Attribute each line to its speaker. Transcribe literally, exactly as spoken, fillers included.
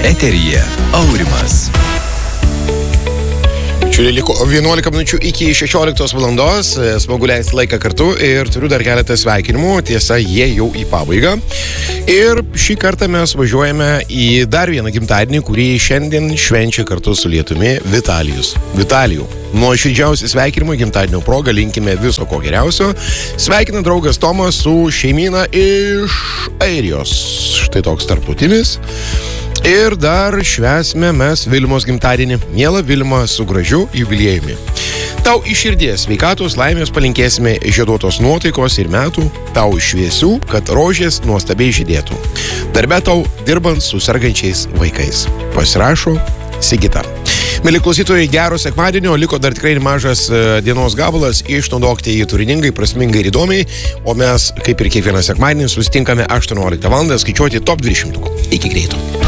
Speaker 1: Eteryje Aurimas.
Speaker 2: Čia liko vienuolika minučių iki šešioliktos valandos, smagu leisti laiką kartu ir turiu dar keletą sveikinimų, tiesa, jie jau į pabaigą. Ir šį kartą mes važiuojame į dar vieną gimtadienį, kurį šiandien švenčia kartu su lietumi Vitalijus. Vitalijų, nuoširdžiausi sveikinimai gimtadienio proga, linkime viso ko geriausio. Sveikina draugas Tomas su šeimyna iš Airijos. Štai toks tarptautinis. Ir dar švęsime mes Vilmos gimtadienį. Miela Vilma, su gražiu jubiliejumi. Tau iš širdies sveikatos, laimės palinkėsime žieduotos nuotaikos ir metų, tau šviesių, kad rožės nuostabiai žydėtų. Darbe tau dirbant su sergančiais vaikais. Pasirašo Sigita. Mėly klausytojai, gero sekmadienio, liko dar tikrai mažas dienos gabalas, išnaudokite jį turiningai, prasmingai ir įdomiai, o mes, kaip ir kiekvieną sekmadienį, susitinkame aštuonioliktą valandą skaičiuoti top dvidešimt. Iki greito.